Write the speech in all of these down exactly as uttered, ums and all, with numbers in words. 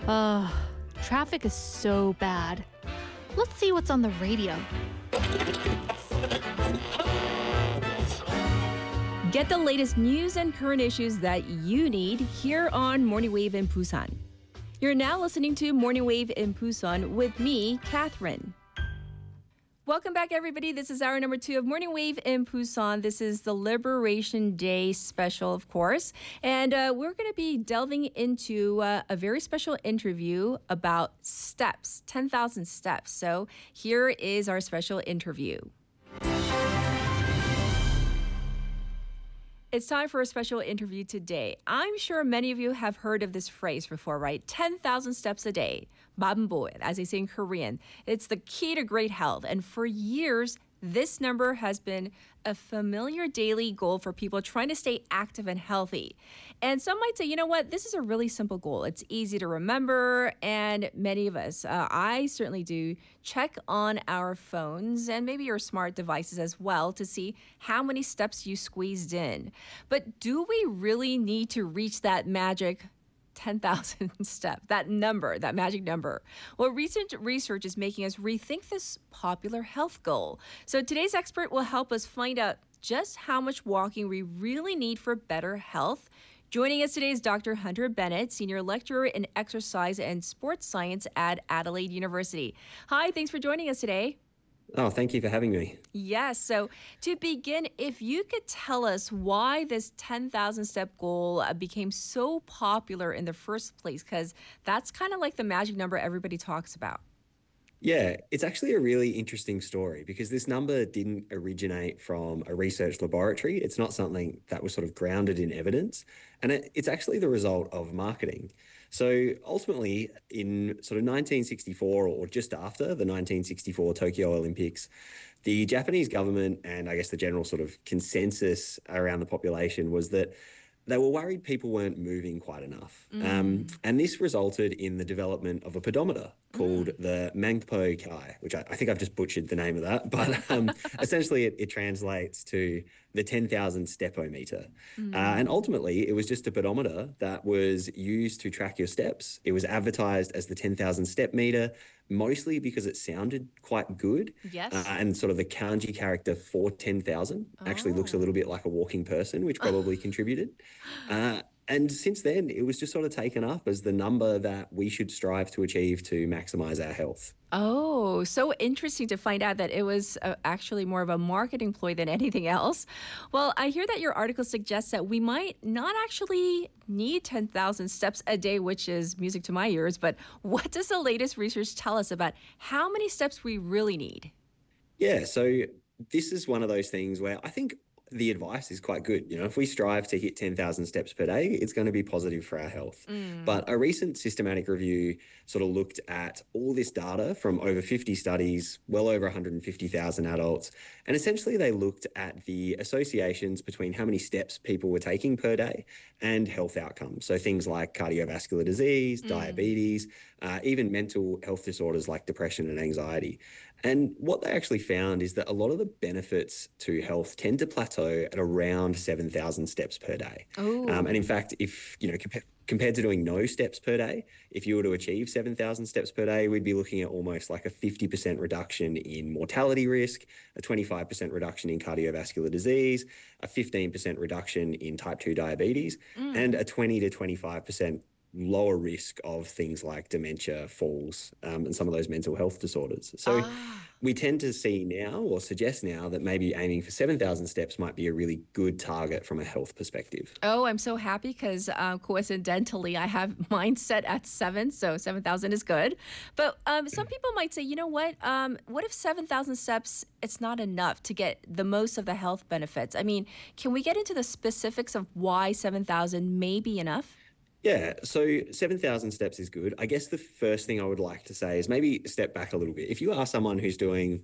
Ugh, traffic is so bad. Let's see what's on the radio. Get the latest news and current issues that you need here on Morning Wave in Busan. You're now listening to Morning Wave in Busan with me, Catherine. Welcome back, everybody. This is hour number two of Morning Wave in Busan. This is the Liberation Day special, of course. And uh, we're going to be delving into uh, a very special interview about steps, ten thousand steps. So here is our special interview. It's time for a special interview today. I'm sure many of you have heard of this phrase before, right? ten thousand steps a day. Babunboet, as they say in Korean. It's the key to great health. And for years, this number has been a familiar daily goal for people trying to stay active and healthy. And some might say, you know what, this is a really simple goal. It's easy to remember. And many of us, uh, I certainly do, check on our phones and maybe your smart devices as well to see how many steps you squeezed in. But do we really need to reach that magic ten thousand step, that number, that magic number? Well, recent research is making us rethink this popular health goal. So today's expert will help us find out just how much walking we really need for better health. Joining us today is Doctor Hunter Bennett, Senior Lecturer in Exercise and Sports Science at Adelaide University. Hi, thanks for joining us today. Oh, thank you for having me. Yes. So to begin, if you could tell us why this ten thousand step goal uh, became so popular in the first place, because that's kind of like the magic number everybody talks about. Yeah, it's actually a really interesting story because this number didn't originate from a research laboratory. It's not something that was sort of grounded in evidence, and it, it's actually the result of marketing. So ultimately, in sort of nineteen sixty-four or just after the nineteen sixty-four Tokyo Olympics, the Japanese government and I guess the general sort of consensus around the population was that they were worried people weren't moving quite enough. Mm. Um, and this resulted in the development of a pedometer called mm. the Mangpo Kai, which I, I think I've just butchered the name of that, but um, essentially it, it translates to the ten thousand step-o-meter. Mm. Uh, and ultimately, it was just a pedometer that was used to track your steps. It was advertised as the ten thousand step meter, mostly because it sounded quite good. Yes. Uh, and sort of the kanji character for ten thousand oh. actually looks a little bit like a walking person, which probably contributed. Uh, and since then, it was just sort of taken up as the number that we should strive to achieve to maximize our health. Oh, so interesting to find out that it was uh, actually more of a marketing ploy than anything else. Well, I hear that your article suggests that we might not actually need ten thousand steps a day, which is music to my ears. But what does the latest research tell us about how many steps we really need? Yeah, so this is one of those things where I think the advice is quite good. You know, if we strive to hit ten thousand steps per day, it's going to be positive for our health. Mm. But a recent systematic review sort of looked at all this data from over fifty studies, well over one hundred fifty thousand adults. And essentially they looked at the associations between how many steps people were taking per day and health outcomes. So things like cardiovascular disease, mm. diabetes, uh, even mental health disorders like depression and anxiety. And what they actually found is that a lot of the benefits to health tend to plateau at around seven thousand steps per day. Um, and in fact, if, you know, compa- compared to doing no steps per day, if you were to achieve seven thousand steps per day, we'd be looking at almost like a fifty percent reduction in mortality risk, a twenty-five percent reduction in cardiovascular disease, a fifteen percent reduction in type two diabetes, mm. and a twenty to twenty-five percent lower risk of things like dementia, falls, um, and some of those mental health disorders. So ah. we tend to see now or suggest now that maybe aiming for seven thousand steps might be a really good target from a health perspective. Oh, I'm so happy because uh, coincidentally, I have mine set at seven, so seven thousand is good. But um, some people might say, you know what, um, what if seven thousand steps, it's not enough to get the most of the health benefits? I mean, can we get into the specifics of why seven thousand may be enough? Yeah, so seven thousand steps is good. I guess the first thing I would like to say is maybe step back a little bit. If you are someone who's doing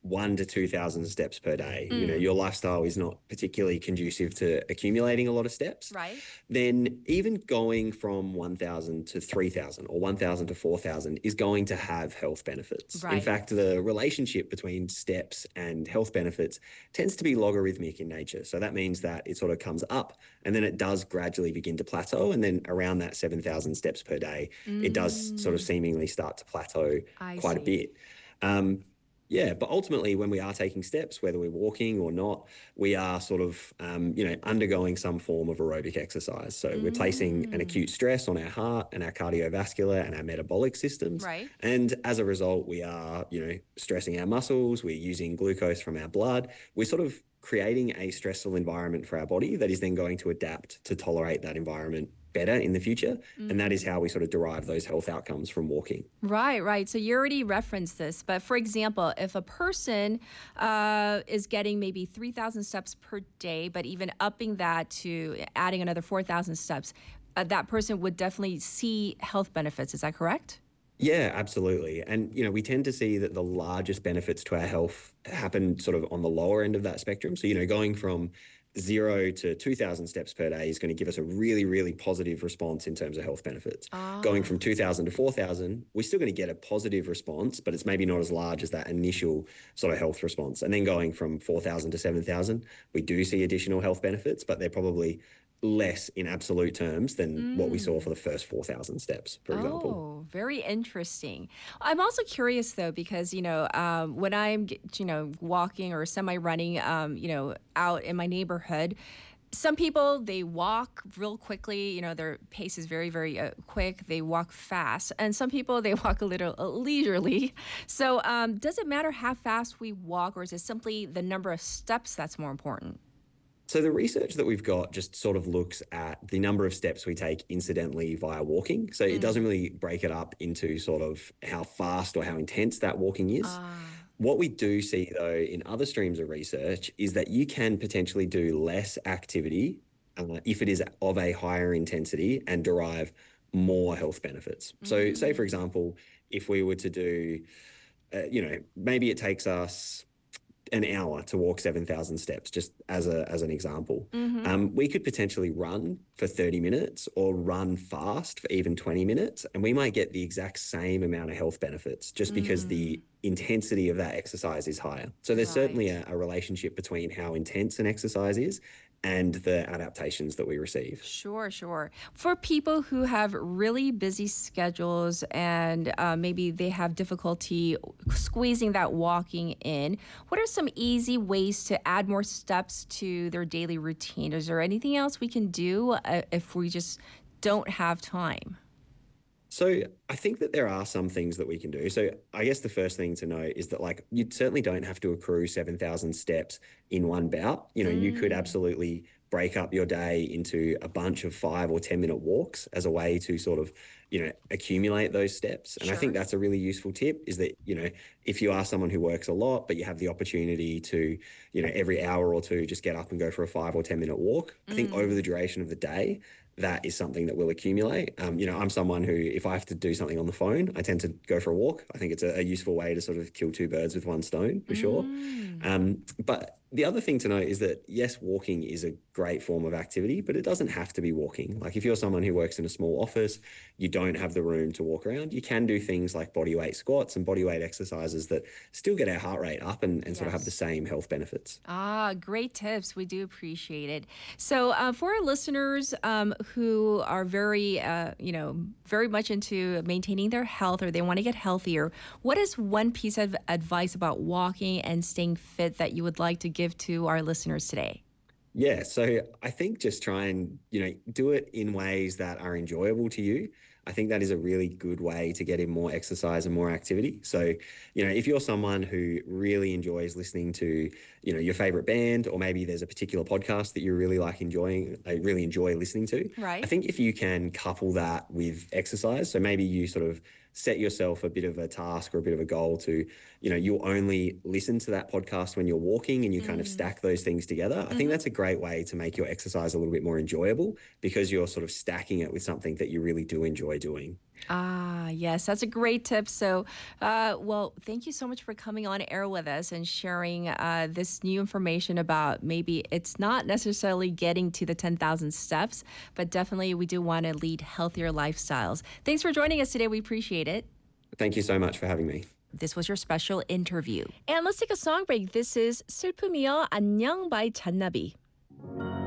one to two thousand steps per day, mm. you know, your lifestyle is not particularly conducive to accumulating a lot of steps, right? Then even going from one thousand to three thousand or one thousand to four thousand is going to have health benefits. Right. In fact, the relationship between steps and health benefits tends to be logarithmic in nature. So that means that it sort of comes up and then it does gradually begin to plateau. And then around that seven thousand steps per day, mm. it does sort of seemingly start to plateau I quite see. a bit. Um, Yeah, but ultimately, when we are taking steps, whether we're walking or not, we are sort of, um, you know, undergoing some form of aerobic exercise. So mm. we're placing an acute stress on our heart and our cardiovascular and our metabolic systems. Right. And as a result, we are, you know, stressing our muscles. We're using glucose from our blood. We're sort of creating a stressful environment for our body that is then going to adapt to tolerate that environment better in the future. Mm. And that is how we sort of derive those health outcomes from walking. Right, right. So you already referenced this, but for example, if a person uh, is getting maybe three thousand steps per day, but even upping that to adding another four thousand steps, uh, that person would definitely see health benefits. Is that correct? Yeah, absolutely. And, you know, we tend to see that the largest benefits to our health happen sort of on the lower end of that spectrum. So, you know, going from zero to two thousand steps per day is going to give us a really, really positive response in terms of health benefits. Ah. Going from two thousand to four thousand, we're still going to get a positive response, but it's maybe not as large as that initial sort of health response. And then going from four thousand to seven thousand, we do see additional health benefits, but they're probably less in absolute terms than mm. what we saw for the first four thousand steps, for oh, example. Oh, very interesting. I'm also curious, though, because, you know, um, when I'm, you know, walking or semi-running, um, you know, out in my neighborhood, some people, they walk real quickly. You know, their pace is very, very uh, quick. They walk fast. And some people, they walk a little uh, leisurely. So um, does it matter how fast we walk, or is it simply the number of steps that's more important? So the research that we've got just sort of looks at the number of steps we take incidentally via walking. So mm. it doesn't really break it up into sort of how fast or how intense that walking is. Uh. What we do see, though, in other streams of research is that you can potentially do less activity uh, if it is of a higher intensity and derive more health benefits. Mm. So say, for example, if we were to do, uh, you know, maybe it takes us an hour to walk seven thousand steps, just as a as an example. Mm-hmm. Um, we could potentially run for thirty minutes or run fast for even twenty minutes, and we might get the exact same amount of health benefits just because mm. the intensity of that exercise is higher. So there's right. certainly a, a relationship between how intense an exercise is and the adaptations that we receive. Sure, sure. For people who have really busy schedules and uh, maybe they have difficulty squeezing that walking in, what are some easy ways to add more steps to their daily routine? Is there anything else we can do uh, if we just don't have time? So I think that there are some things that we can do. So I guess the first thing to know is that, like, you certainly don't have to accrue seven thousand steps in one bout. You know, mm. you could absolutely break up your day into a bunch of five or ten minute walks as a way to sort of, you know, accumulate those steps. And sure. I think that's a really useful tip, is that, you know, if you are someone who works a lot, but you have the opportunity to, you know, every hour or two, just get up and go for a five or ten minute walk. Mm. I think over the duration of the day, that is something that will accumulate. Um, you know, I'm someone who, if I have to do something on the phone, I tend to go for a walk. I think it's a, a useful way to sort of kill two birds with one stone, for sure. Mm. Um, but the other thing to note is that, yes, walking is a great form of activity, but it doesn't have to be walking. Like, if you're someone who works in a small office, you don't have the room to walk around, you can do things like body weight squats and body weight exercises that still get our heart rate up and, and yes. sort of have the same health benefits. Ah, great tips. We do appreciate it. So uh, for our listeners um, who are very, uh, you know, very much into maintaining their health, or they want to get healthier, what is one piece of advice about walking and staying fit that you would like to give to our listeners today? Yeah, so I think just try and, you know, do it in ways that are enjoyable to you. I think that is a really good way to get in more exercise and more activity. So, you know, if you're someone who really enjoys listening to, you know, your favorite band, or maybe there's a particular podcast that you really like enjoying, I really enjoy listening to. Right. I think if you can couple that with exercise, so maybe you sort of set yourself a bit of a task or a bit of a goal to, you know, you'll only listen to that podcast when you're walking, and you mm. kind of stack those things together. I mm-hmm. think that's a great way to make your exercise a little bit more enjoyable, because you're sort of stacking it with something that you really do enjoy doing. Ah, yes, that's a great tip. So, uh, well, thank you so much for coming on air with us and sharing uh, this new information about maybe it's not necessarily getting to the ten thousand steps, but definitely we do want to lead healthier lifestyles. Thanks for joining us today. We appreciate it. Thank you so much for having me. This was your special interview. And let's take a song break. This is 슬픔이여 안녕 by 잔나비.